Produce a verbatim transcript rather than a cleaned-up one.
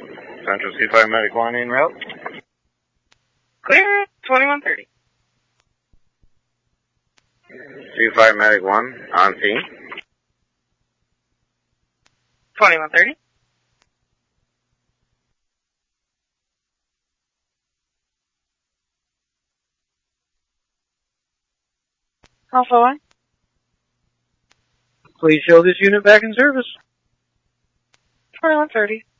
Central C five Medic one en route. Clear, twenty-one thirty. C five Medic one on scene. twenty-one thirty. Alpha one. Please show this unit back in service. twenty-one thirty.